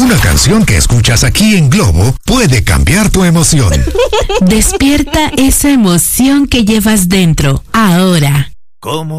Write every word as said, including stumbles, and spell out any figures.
Una canción que escuchas aquí en Globo puede cambiar tu emoción. Despierta esa emoción que llevas dentro, ahora. ¿Cómo?